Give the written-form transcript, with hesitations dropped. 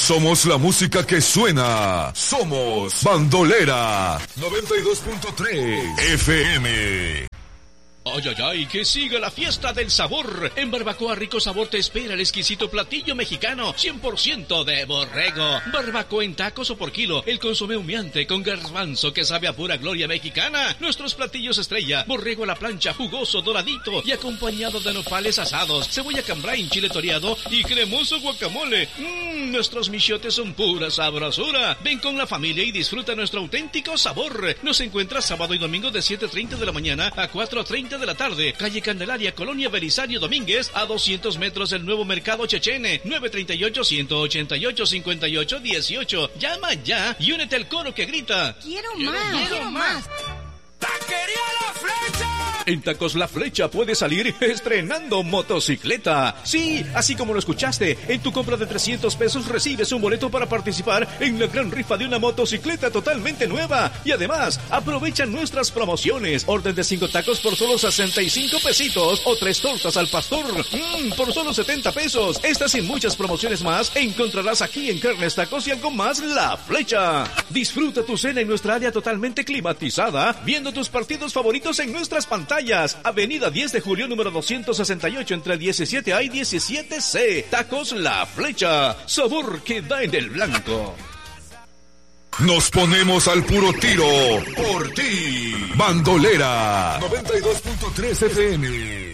Somos la música que suena. Somos Bandolera 92.3 FM. ¡Ay, ay, ay! ¡Que siga la fiesta del sabor! En Barbacoa Rico Sabor te espera el exquisito platillo mexicano 100% de borrego. Barbacoa en tacos o por kilo. El consomé humeante con garbanzo que sabe a pura gloria mexicana. Nuestros platillos estrella. Borrego a la plancha, jugoso, doradito y acompañado de nopales asados, cebolla cambray, chile toreado y cremoso guacamole. Nuestros michiotes son pura sabrosura. Ven con la familia y disfruta nuestro auténtico sabor. Nos encuentras sábado y domingo de 7:30 de la mañana a 4:30 de la tarde, calle Candelaria, Colonia Belisario Domínguez, a 200 metros del nuevo mercado Chechene, 938-188-5818. Llama ya y únete al coro que grita: ¡Quiero más! ¡Taquería La Flecha! En Tacos La Flecha puedes salir estrenando motocicleta. Sí, así como lo escuchaste, en tu compra de 300 pesos recibes un boleto para participar en la gran rifa de una motocicleta totalmente nueva. Y además, aprovecha nuestras promociones. Orden de 5 tacos por solo 65 pesitos o 3 tortas al pastor por solo 70 pesos. Estas y muchas promociones más encontrarás aquí en Carnes Tacos y algo más La Flecha. Disfruta tu cena en nuestra área totalmente climatizada, viendo tus partidos favoritos en nuestras pantallas. Avenida 10 de Julio, número 268, entre 17A y 17C. Tacos La Flecha. Sabor que da en el blanco. Nos ponemos al puro tiro por ti. Bandolera 92.3 FM.